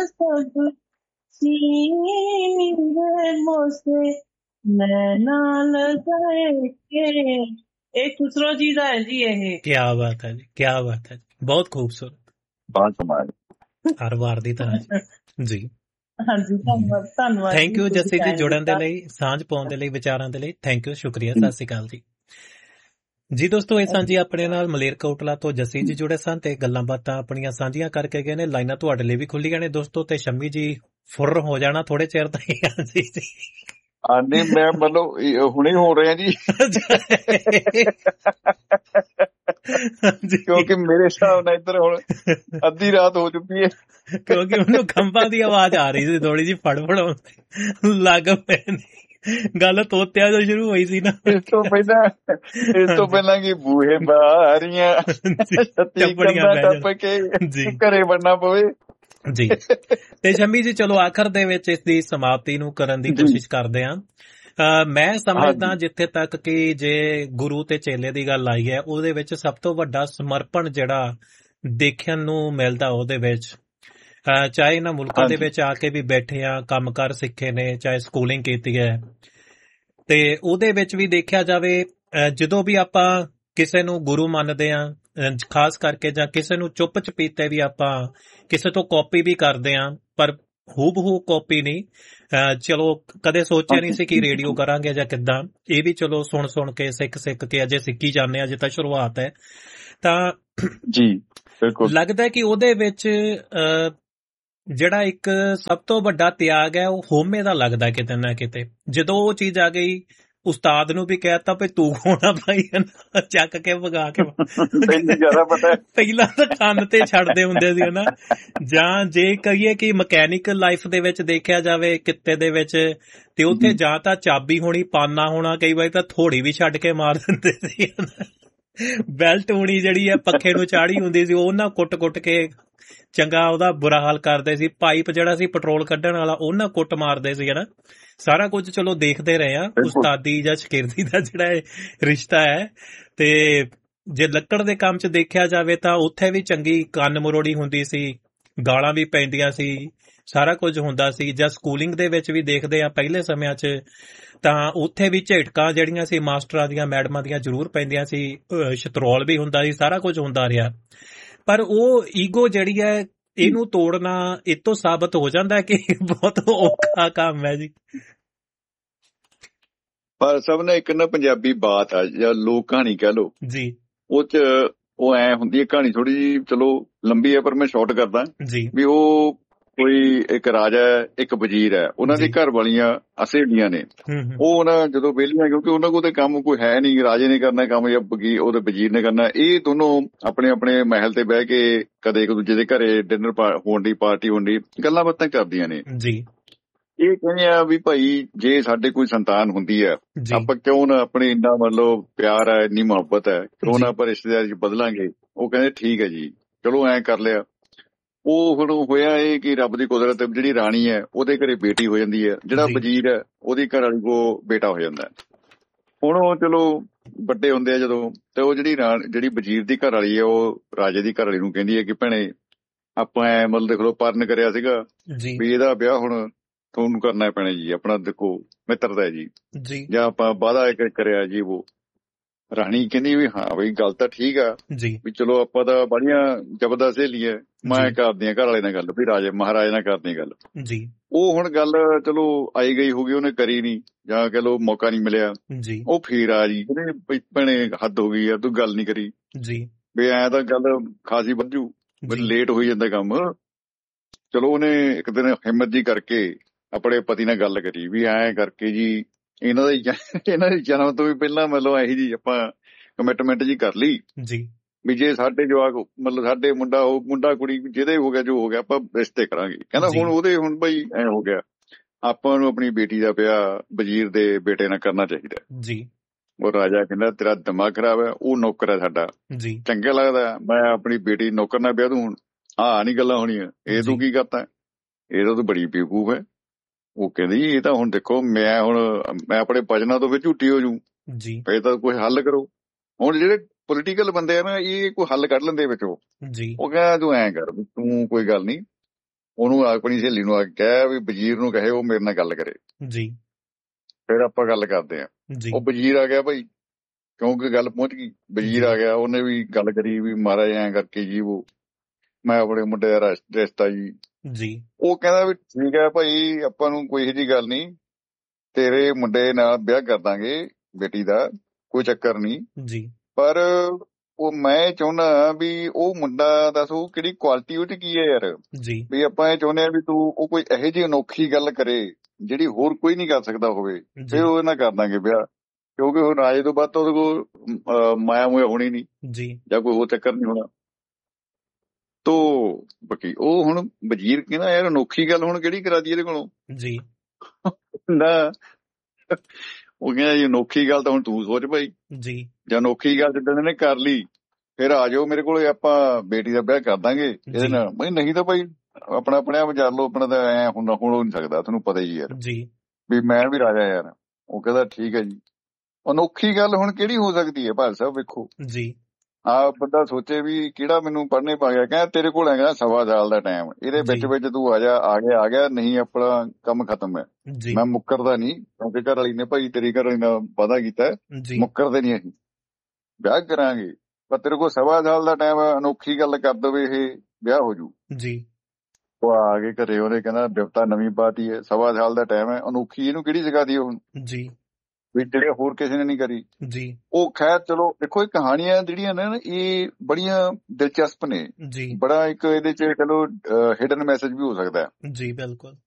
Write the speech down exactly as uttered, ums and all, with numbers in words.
सब सीने मोसे नैना लगाए के। ਇਹ ਖੁਸਰੋ ਜੀ ਦਾ ਹੈ ਜੀ। ਇਹ क्या बात है जी, क्या बात है जी, बहुत खूबसूरत, ਬਹੁਤ ਕਮਾਲ। हर वार दी तरह जी। जी ਹਾਂਜੀ ਧੰਨਵਾਦ ਧੰਨਵਾਦ ਥੈਂਕ ਯੂ ਤੁਸੀਂ ਜੱਸੀ ਜੀ, time ਜੁੜਨ ਦੇ ਦਿੱਤਾ। ਲਈ, ਸਾਂਝ ਪਾਉਣ ਦੇ ਲਈ, ਵਿਚਾਰਾਂ ਦੇ ਲਈ ਥੈਂਕ ਯੂ, ਸ਼ੁਕਰੀਆ, ਸਤਿ ਸ਼੍ਰੀ ਅਕਾਲ ਜੀ। ਜੀ ਦੋਸਤੋ, ਇਹ ਸਾਂਝੀ ਆਪਣੇ ਨਾਲ ਮਲੇਰਕੋਟਲਾ ਤੋਂ ਜੱਸੀ ਜੀ ਜੁੜੇ ਸਨ ਤੇ ਗੱਲਾਂ ਬਾਤਾਂ ਆਪਣੀਆਂ ਸਾਂਝੀਆਂ ਕਰਕੇ ਗਏ ਨੇ। ਲਾਈਨਾਂ ਤੁਹਾਡੇ ਲਈ ਵੀ ਖੁੱਲੀਆਂ ਨੇ ਦੋਸਤੋ, ਤੇ ਸ਼ੰਮੀ ਜੀ ਫੁਰ ਹੋ ਜਾਣਾ ਥੋੜੇ ਚਿਰ ਤਾਈਂ। ਜੀ ਜੀ ਹਾਂ ਨਹੀਂ ਮੈਂ ਮਤਲਬ ਇਹ ਹੁਣੇ ਹੋ ਰਹੇ ਆ ਜੀ, ਕਿਉਂਕਿ ਮੇਰੇ ਹਿਸਾਬ ਨਾਲ ਇੱਧਰ ਹੁਣ ਅੱਧੀ ਰਾਤ ਹੋ ਚੁੱਕੀ ਹੈ। ਕਿਉਂਕਿ ਉਹਨੂੰ ਖੰਭਾਂ ਦੀ ਆਵਾਜ਼ ਆ ਰਹੀ ਸੀ ਥੋੜੀ ਜਿਹੀ, ਫੜ ਫੜ ਲੱਗ ਪਏ ਨੇ। ਗੱਲ ਤੋਤਿਆਂ ਤੋਂ ਸ਼ੁਰੂ ਹੋਈ ਸੀ ਨਾ, ਇਸ ਤੋਂ ਪਹਿਲਾਂ ਇਸ ਤੋਂ ਪਹਿਲਾਂ ਕਿ ਬੂਹੇ ਬਾਰੀਆਂ ਟੱਪੜੀਆਂ ਟੱਪ ਕੇ ਘਰੇ ਵੜਨਾ ਪਵੇ ਜੀ। ਤੇ ਸ਼ੰਮੀ ਜੀ, ਚਲੋ ਆਖਰ ਦੇ ਵਿੱਚ ਇਸ ਦੀ ਸਮਾਪਤੀ ਨੂੰ ਕਰਨ ਦੀ ਕੋਸ਼ਿਸ਼ ਕਰਦੇ ਹਾਂ। ਅਹ ਮੈਂ ਸਮਝਦਾ ਜਿੱਥੇ ਤੱਕ ਕਿ ਜੇ ਗੁਰੂ ਤੇ ਚੇਲੇ ਦੀ ਗੱਲ ਆਈ ਹੈ, ਉਹਦੇ ਵਿੱਚ ਸਭ ਤੋਂ ਵੱਡਾ ਸਮਰਪਣ ਜਿਹੜਾ ਦੇਖਣ ਨੂੰ ਮਿਲਦਾ ਉਹਦੇ ਵਿੱਚ, ਚਾਹੇ ਇਹਨਾਂ ਮੁਲਕਾਂ ਦੇ ਵਿੱਚ ਆ ਕੇ ਵੀ ਬੈਠੇ ਆ, ਕੰਮ ਕਾਰ ਸਿੱਖੇ ਨੇ, ਚਾਹੇ ਸਕੂਲਿੰਗ ਕੀਤੀ ਹੈ, ਤੇ ਉਹਦੇ ਵਿੱਚ ਵੀ ਦੇਖਿਆ ਜਾਵੇ, ਜਦੋਂ ਵੀ ਆਪਾਂ ਕਿਸੇ ਨੂੰ ਗੁਰੂ ਮੰਨਦੇ ਆ, ਖਾਸ ਕਰਕੇ ਜਾਂ ਕਿਸੇ ਨੂੰ ਚੁੱਪ ਚਪੀਤੇ ਵੀ ਆਪਾਂ ਕਿਸੇ ਤੋਂ ਕਾਪੀ ਵੀ ਕਰਦੇ ਆ, ਪਰ ਹੂਬ ਹੂ ਕਾਪੀ ਨਹੀਂ। ਚਲੋ ਕਦੇ ਸੋਚਿਆ ਨਹੀਂ ਸੀ ਕਿ ਰੇਡੀਓ ਕਰਾਂਗੇ ਜਾਂ ਕਿੱਦਾਂ, ਇਹ ਵੀ ਚਲੋ ਸੁਣ ਸੁਣ ਕੇ ਸਿੱਖ ਸਿੱਖ ਕੇ ਅਜੇ ਸਿੱਖੀ ਜਾਂਦੇ ਆ, ਅਜੇ ਤਾਂ ਸ਼ੁਰੂਆਤ ਹੈ। ਤਾਂ ਜੀ ਬਿਲਕੁਲ ਲੱਗਦਾ ਕਿ ਉਹਦੇ ਵਿੱਚ ਜਿਹੜਾ ਇੱਕ ਸਭ ਤੋਂ ਵੱਡਾ ਤਿਆਗ ਹੈ ਉਹ ਹੋਮੇ ਦਾ ਲੱਗਦਾ ਕਿਤੇ ਨਾ ਕਿਤੇ। ਜਦੋਂ ਉਹ ਚੀਜ਼ ਆ ਗਈ, ਉਸਤਾਦ ਨੂੰ ਵੀ ਕਹਿਤਾ ਵੀ ਤੂੰ ਹੋਣਾ ਭਾਈ, ਚੱਕ ਕੇ ਵਗਾ ਕੇ ਪਹਿਲਾਂ ਤਾਂ ਕੰਨ ਤੇ ਛੱਡਦੇ ਹੁੰਦੇ ਸੀ ਨਾ। ਜਾਂ ਜੇ ਕਹੀਏ ਕਿ ਮਕੈਨਿਕਲ ਲਾਈਫ ਦੇ ਵਿੱਚ ਦੇਖਿਆ ਜਾਵੇ, ਕਿੱਤੇ ਦੇ ਵਿੱਚ, ਤੇ ਉੱਥੇ ਜਾਂ ਤਾਂ ਚਾਬੀ ਹੋਣੀ, ਪਾਨਾ ਹੋਣਾ, ਕਈ ਵਾਰੀ ਤਾਂ ਥੋੜੀ ਵੀ ਛੱਡ ਕੇ ਮਾਰ ਦਿੰਦੇ ਸੀ। ਬੈਲਟ ਹੋਣੀ ਜਿਹੜੀ ਹੈ ਪੱਖੇ ਨੂੰ ਚਾੜੀ ਹੁੰਦੀ ਸੀ, ਉਹਨਾਂ ਕੁੱਟ ਕੁੱਟ ਕੇ ਚੰਗਾ ਉਹਦਾ ਬੁਰਾ ਹਾਲ ਕਰਦੇ ਸੀ। ਪਾਈਪ ਜਿਹੜਾ ਸੀ ਪੈਟਰੋਲ ਕੱਢਣ ਵਾਲਾ, ਉਹਨਾਂ ਕੁੱਟ ਮਾਰਦੇ ਸੀ ਹਨਾ। ਸਾਰਾ ਕੁਝ ਚਲੋ ਦੇਖਦੇ ਰਹੇ ਆ। ਉਸਤਾਦੀ ਜਾਂ ਸ਼ਾਗਿਰਦੀ ਦਾ ਜਿਹੜਾ ਇਹ ਰਿਸ਼ਤਾ ਹੈ। ਤੇ ਜੇ ਲੱਕੜ ਦੇ ਕੰਮ 'ਚ ਦੇਖਿਆ ਜਾਵੇ ਤਾਂ ਉੱਥੇ ਵੀ ਚੰਗੀ ਕੰਨ ਮਰੋੜੀ ਹੁੰਦੀ ਸੀ, ਗਾਲਾਂ ਵੀ ਪੈਂਦੀਆਂ ਸੀ, ਸਾਰਾ ਕੁਝ ਹੁੰਦਾ ਸੀ। ਜਾਂ ਸਕੂਲਿੰਗ ਦੇ ਵਿੱਚ ਵੀ ਦੇਖਦੇ ਆ ਪਹਿਲੇ ਸਮਿਆਂ 'ਚ, ਤਾਂ ਉੱਥੇ ਵੀ ਝਿੜਕਾਂ ਜਿਹੜੀਆਂ ਸੀ ਮਾਸਟਰਾਂ ਦੀਆਂ, ਮੈਡਮਾਂ ਦੀਆਂ ਜ਼ਰੂਰ ਪੈਂਦੀਆਂ ਸੀ, ਸ਼ਤਰੋਲ ਵੀ ਹੁੰਦਾ ਸੀ, ਸਾਰਾ ਕੁਝ ਹੁੰਦਾ ਰਿਹਾ। ਪਰ ਉਹ ਈਗੋ ਜਿਹੜੀ ਹੈ, ਇਹਨੂੰ ਤੋੜਨਾ ਇਹ ਤੋਂ ਸਾਬਤ ਹੋ ਜਾਂਦਾ ਕਿ ਬਹੁਤ ਔਖਾ ਕੰਮ ਹੈ ਜੀ। ਪਰ ਸਭ ਨੇ ਇੱਕ ਨਾ ਪੰਜਾਬੀ ਬਾਤ ਆ ਜਾਂ ਲੋਕ ਕਹਾਣੀ ਕਹਿ ਲਓ ਜੀ, ਉਹ ਚ ਉਹ ਐ ਹੁੰਦੀ ਹੈ ਕਹਾਣੀ, ਥੋੜੀ ਜਿਹੀ ਚਲੋ ਲੰਬੀ ਹੈ ਪਰ ਮੈਂ ਸ਼ਾਰਟ ਕਰਦਾ ਜੀ। ਵੀ ਉਹ ਕੋਈ ਇੱਕ ਰਾਜਾ ਹੈ, ਇੱਕ ਵਜ਼ੀਰ ਹੈ, ਉਹਨਾਂ ਦੀ ਘਰ ਵਾਲੀਆਂ ਅਸੇਲੀਆਂ ਨੇ। ਉਹ ਨਾ ਜਦੋਂ ਵਿਹਲੀਆਂ, ਕਿਉਂਕਿ ਉਹਨਾਂ ਕੋਲ ਤੇ ਕੰਮ ਕੋਈ ਹੈ ਨਹੀਂ, ਰਾਜੇ ਨੇ ਕਰਨਾ ਕੰਮ ਜਾਂ ਉਹਦੇ ਵਜ਼ੀਰ ਨੇ ਕਰਨਾ, ਇਹ ਦੋਨੋਂ ਆਪਣੇ ਆਪਣੇ ਮਹਿਲ ਤੇ ਬਹਿ ਕੇ ਕਦੇ ਇੱਕ ਦੂਜੇ ਦੇ ਘਰੇ ਡਿਨਰ ਹੋਣ ਦੀ, ਪਾਰਟੀ ਹੋਣ ਦੀ, ਗੱਲਾਂ ਬਾਤਾਂ ਕਰਦੀਆਂ ਨੇ ਜੀ। ਇਹ ਕਹਿੰਦੇ ਆ ਵੀ ਭਾਈ ਜੇ ਸਾਡੇ ਕੋਈ ਸੰਤਾਨ ਹੁੰਦੀ ਹੈ, ਆਪਾਂ ਕਿਉਂ ਨਾ ਆਪਣੇ ਇੰਨਾ ਮਤਲਬ ਪਿਆਰ ਹੈ, ਇੰਨੀ ਮੁਹੱਬਤ ਹੈ, ਕਿਉਂ ਨਾ ਆਪਾਂ ਰਿਸ਼ਤੇਦਾਰੀ ਚ ਬਦਲਾਂਗੇ। ਉਹ ਕਹਿੰਦੇ ਠੀਕ ਹੈ ਜੀ, ਚਲੋ ਐਂ ਕਰ ਲਿਆ। ਉਹ ਹੁਣ ਹੋਇਆ ਇਹ ਕਿ ਰੱਬ ਦੀ ਕੁਦਰਤ, ਜਿਹੜੀ ਰਾਣੀ ਹੈ ਉਹਦੇ ਘਰੇ ਬੇਟੀ ਹੋ ਜਾਂਦੀ ਹੈ, ਜਿਹੜਾ ਵਜ਼ੀਰ ਹੈ ਉਹਦੀ ਘਰ ਵਾਲੀ ਕੋ ਬੇਟਾ ਹੋ ਜਾਂਦਾ। ਹੁਣ ਉਹ ਚਲੋ ਵੱਡੇ ਹੁੰਦੇ ਆ ਜਦੋਂ, ਤੇ ਉਹ ਜਿਹੜੀ ਜਿਹੜੀ ਵਜ਼ੀਰ ਦੀ ਘਰ ਵਾਲੀ ਹੈ ਉਹ ਰਾਜੇ ਦੀ ਘਰ ਵਾਲੀ ਨੂੰ ਕਹਿੰਦੀ ਹੈ ਕਿ ਭੈਣੇ ਆਪਾਂ ਐ ਮਤਲਬ ਦੇਖ ਲਓ ਪਰਨ ਕਰਿਆ ਸੀਗਾ ਵੀ ਇਹਦਾ ਵਿਆਹ ਹੁਣ ਤੁਹਾਨੂੰ ਕਰਨਾ ਪੈਣਾ ਜੀ, ਆਪਣਾ ਦੇਖੋ ਮਿੱਤਰ ਦਾ ਜੀ, ਜਾਂ ਆਪਾਂ ਵਾਅਦਾ ਕਰਿਆ ਜੀ। ਉਹ ਰਾਣੀ ਕਹਿੰਦੀ ਵੀ ਹਾਂ ਬਈ ਗੱਲ ਤਾਂ ਠੀਕ ਆ ਵੀ ਚਲੋ ਆਪਾਂ ਤਾਂ ਬੜੀਆਂ ਜ਼ਬਰਦਸਤ ਸਹੇਲੀ ਹੈ, ਮੈਂ ਕਰਦੀ ਹਾਂ ਘਰ ਵਾਲੇ ਨਾਲ ਗੱਲ, ਵੀ ਰਾਜੇ ਮਹਾਰਾਜੇ ਨਾਲ ਕਰਦੀ ਹਾਂ ਗੱਲ। ਉਹ ਹੁਣ ਗੱਲ ਚਲੋ ਆਈ ਗਈ ਹੋ ਗਈ, ਉਹਨੇ ਕਰੀ ਨੀ, ਜਾਂ ਕਹਿ ਲਓ ਮੌਕਾ ਨੀ ਮਿਲਿਆ। ਉਹ ਫੇਰ ਆ ਜੀ ਕਹਿੰਦੇ ਭੈਣੇ ਹੱਦ ਹੋ ਗਈ ਆ, ਤੂੰ ਗੱਲ ਨੀ ਕਰੀ ਵੀ ਐ ਤਾਂ ਗੱਲ ਖਾਸੀ ਵੱਧੂ, ਲੇਟ ਹੋਈ ਜਾਂਦਾ ਕੰਮ। ਚਲੋ ਉਹਨੇ ਇੱਕ ਦਿਨ ਹਿੰਮਤ ਜੀ ਕਰਕੇ ਆਪਣੇ ਪਤੀ ਨਾਲ ਗੱਲ ਕਰੀ ਵੀ ਐਂ ਕਰਕੇ ਜੀ ਇਹਨਾਂ ਦੇ ਇਹਨਾਂ ਦੇ ਜਨਮ ਤੋਂ ਵੀ ਪਹਿਲਾਂ ਮਤਲਬ ਇਹੀ ਜੀ ਆਪਾਂ ਕਮਿਟਮੈਂਟ ਜੀ ਕਰ ਲਈ ਵੀ ਜੇ ਸਾਡੇ ਜਵਾਕ ਮਤਲਬ ਸਾਡੇ ਮੁੰਡਾ ਹੋ ਮੁੰਡਾ ਕੁੜੀ ਜਿਹਦੇ ਹੋ ਗਿਆ ਜੋ ਹੋ ਗਿਆ ਆਪਾਂ ਰਿਸ਼ਤੇ ਕਰਾਂਗੇ। ਕਹਿੰਦਾ ਹੁਣ ਉਹਦੇ ਹੁਣ ਬਈ ਐ ਹੋ ਗਿਆ, ਆਪਾਂ ਨੂੰ ਆਪਣੀ ਬੇਟੀ ਦਾ ਵਿਆਹ ਵਜ਼ੀਰ ਦੇ ਬੇਟੇ ਨਾਲ ਕਰਨਾ ਚਾਹੀਦਾ ਜੀ। ਉਹ ਰਾਜਾ ਕਹਿੰਦਾ ਤੇਰਾ ਦਿਮਾਗ ਖਰਾਬ ਹੈ, ਉਹ ਨੌਕਰ ਹੈ ਸਾਡਾ, ਚੰਗਾ ਲੱਗਦਾ ਮੈਂ ਆਪਣੀ ਬੇਟੀ ਨੌਕਰ ਨਾਲ ਵਿਆਹ ਦੂੰ। ਹੁਣ ਆਹ ਨੀ ਗੱਲਾਂ ਹੋਣੀਆਂ, ਇਹ ਤੂੰ ਕੀ ਕਰਤਾ, ਇਹ ਤਾਂ ਬੜੀ ਬੇਵਕੂਫ ਹੈ। ਉਹ ਕਹਿੰਦੀ ਇਹ ਤਾਂ ਹੁਣ ਦੇਖੋ ਮੈਂ ਹੁਣ ਮੈਂ ਆਪਣੇ ਵਚਨਾਂ ਤੋਂ ਵੀ ਝੂਠੀ ਹੋ ਜੂ, ਫੇਰ ਤਾਂ ਕੋਈ ਹੱਲ ਕਰੋ। ਹੁਣ ਜਿਹੜੇ ਪੋਲੀਟੀਕਲ ਬੰਦੇ ਆ ਨਾ ਇਹ ਕੋਈ ਹੱਲ ਕੱਢ ਲੈਂਦੇ ਵਿੱਚੋਂ। ਉਹ ਕਹਿੰਦਾ ਤੂੰ ਐਂ ਕਰ, ਤੂੰ ਕੋਈ ਗੱਲ ਨੀ, ਉਹਨੂੰ ਆਪਣੀ ਸਹੇਲੀ ਨੂੰ ਆ ਕੇ ਕਹਿ ਵੀ ਵਜ਼ੀਰ ਨੂੰ ਕਹੇ ਉਹ ਮੇਰੇ ਨਾਲ ਗੱਲ ਕਰੇ ਜੀ। ਫਿਰ ਆਪਾਂ ਗੱਲ ਕਰਦੇ ਆ। ਜੀ ਉਹ ਵਜ਼ੀਰ ਆ ਗਿਆ ਭਾਈ, ਕਿਉਂਕਿ ਗੱਲ ਪਹੁੰਚ ਗਈ। ਵਜ਼ੀਰ ਆ ਗਿਆ, ਉਹਨੇ ਵੀ ਗੱਲ ਕਰੀ ਵੀ ਮਹਾਰਾਜ ਐਂ ਕਰਕੇ ਜੀ ਉਹ ਮੈਂ ਆਪਣੇ ਮੁੰਡੇ ਦਾ ਰਿਸ਼- ਰਿਸ਼ਤਾ ਜੀ ਜੀ ਉਹ ਕਹਿੰਦਾ ਵੀ ਠੀਕ ਹੈ ਭਾਈ, ਆਪਾਂ ਨੂੰ ਕੋਈ ਇਹੋ ਜਿਹੀ ਗੱਲ ਨਹੀਂ, ਤੇਰੇ ਮੁੰਡੇ ਨਾਲ ਵਿਆਹ ਕਰ ਦਾਂਗੇ ਬੇਟੀ ਦਾ, ਕੋਈ ਚੱਕਰ ਨਹੀਂ। ਜੀ ਪਰ ਉਹ ਮੈਂ ਚਾਹੁੰਦਾ ਵੀ ਉਹ ਮੁੰਡਾ ਦੱਸ ਉਹ ਕਿਹੜੀ ਕੁਆਲਿਟੀ ਉਹ 'ਚ ਕੀ ਹੈ ਯਾਰ, ਜੀ ਵੀ ਆਪਾਂ ਇਹ ਚਾਹੁੰਦੇ ਆ ਵੀ ਤੂੰ ਉਹ ਕੋਈ ਇਹੋ ਜਿਹੀ ਅਨੋਖੀ ਗੱਲ ਕਰੇ ਜਿਹੜੀ ਹੋਰ ਕੋਈ ਨਹੀਂ ਕਰ ਸਕਦਾ ਹੋਵੇ, ਜੀ ਫਿਰ ਉਹਦੇ ਨਾਲ ਕਰ ਦਾਂਗੇ ਵਿਆਹ। ਕਿਉਂਕਿ ਹੁਣ ਰਾਜੇ ਤੋਂ ਬਾਅਦ ਤਾਂ ਉਹਦੇ ਕੋਲ ਅਹ, ਮਾਇਆ ਮੂਇਆ ਹੋਣੀ ਨਹੀਂ ਜੀ ਜਾਂ ਕੋਈ ਹੋਰ ਚੱਕਰ ਨਹੀਂ ਹੋਣਾ। ਤੋ ਬਾਕੀ ਉਹ ਹੁਣ ਵਜ਼ੀਰ ਕਹਿੰਦਾ ਯਾਰ ਅਨੋਖੀ ਗੱਲ ਹੁਣ ਕਿਹੜੀ ਕਰਾ ਦੀ ਇਹਦੇ ਕੋਲੋਂ ਜੀ ਨਾ। ਉਹ ਕਹਿੰਦਾ ਜੀ ਅਨੋਖੀ ਗੱਲ ਤਾਂ ਹੁਣ ਤੂੰ ਸੋਚ ਭਾਈ, ਜੀ ਜਾਂ ਅਨੋਖੀ ਗੱਲ ਜਿੱਦਾਂ ਇਹਨੇ ਕਰ ਲਈ ਫਿਰ ਆ ਜਾਓ ਮੇਰੇ ਕੋਲ, ਆਪਾਂ ਬੇਟੀ ਦਾ ਵਿਆਹ ਕਰ ਦਾਂਗੇ ਇਹਦੇ ਜੀ ਨਾਲ। ਬਈ ਨਹੀਂ ਤਾਂ ਭਾਈ ਆਪਣਾ ਆਪਣੇ ਆਪ ਵਿਚਾਰ ਲਓ, ਆਪਣਾ ਤਾਂ ਐ ਹੁਣ ਹੁਣ ਹੋ ਨਹੀਂ ਸਕਦਾ, ਤੁਹਾਨੂੰ ਪਤਾ ਹੀ ਯਾਰ ਜੀ ਵੀ ਮੈਂ ਵੀ ਰਾਜਾ ਯਾਰ। ਉਹ ਕਹਿੰਦਾ ਠੀਕ ਹੈ ਜੀ। ਅਨੋਖੀ ਗੱਲ ਹੁਣ ਕਿਹੜੀ ਹੋ ਸਕਦੀ ਹੈ ਭਾਈ ਸਾਹਿਬ, ਵੇਖੋ ਜੀ ਆ ਬੰਦਾ ਸੋਚੇ ਵੀ ਕਿਹੜਾ ਮੈਨੂੰ ਪੜ੍ਹਨੇ ਪਾ ਗਿਆ। ਕਹਿੰਦਾ ਤੇਰੇ ਕੋਲ ਹੈਗਾ ਸਵਾ ਸਾਲ ਦਾ ਟਾਈਮ, ਇਹਦੇ ਵਿੱਚ ਜੀ ਵਿੱਚ ਤੂੰ ਆ ਜਾ, ਆ ਗਿਆ ਆ ਗਿਆ, ਨਹੀਂ ਆਪਣਾ ਕੰਮ ਖਤਮ ਹੈ। ਜੀ ਮੈਂ ਮੁੱਕਰਦਾ ਨਹੀਂ, ਕਿਉਂਕਿ ਘਰ ਵਾਲੀ ਨੇ ਭਾਈ ਤੇਰੀ ਘਰ ਵਾਲੀ ਨਾਲ ਵਾਅਦਾ ਕੀਤਾ, ਜੀ ਮੁੱਕਰਦੇ ਨਹੀਂ ਅਸੀਂ, ਵਿਆਹ ਕਰਾਂਗੇ। ਪਰ ਤੇਰੇ ਕੋਲ ਸਵਾ ਸਾਲ ਦਾ ਟਾਈਮ ਹੈ, ਅਨੋਖੀ ਗੱਲ ਕਰ ਦਵੇ ਇਹ ਵਿਆਹ ਹੋ ਜੂ। ਜੀ ਉਹ ਆ ਕੇ ਘਰੇ ਉਹਨੇ ਕਹਿੰਦਾ ਬਿਪਤਾ ਨਵੀਂ ਪਾਤੀ ਹੈ, ਸਵਾ ਸਾਲ ਦਾ ਟਾਈਮ ਹੈ, ਅਨੋਖੀ ਇਹਨੂੰ ਕਿਹੜੀ ਸਿਖਾ ਦੀ ਹੁਣ ਜੀ ਵੀ ਜਿਹੜੇ ਹੋਰ ਕਿਸੇ ਨੇ ਨਹੀਂ ਕਰੀ। ਜੀ ਉਹ ਖੈਰ ਚਲੋ ਦੇਖੋ, ਇਹ ਕਹਾਣੀਆਂ ਜਿਹੜੀਆਂ ਨੇ ਨਾ ਇਹ ਬੜੀਆਂ ਦਿਲਚਸਪ ਨੇ, ਜੀ ਬੜਾ ਇੱਕ ਇਹਦੇ ਚ ਚਲੋ ਹਿਡਨ ਮੈਸੇਜ ਵੀ ਹੋ ਸਕਦਾ ਹੈ। ਜੀ ਬਿਲਕੁਲ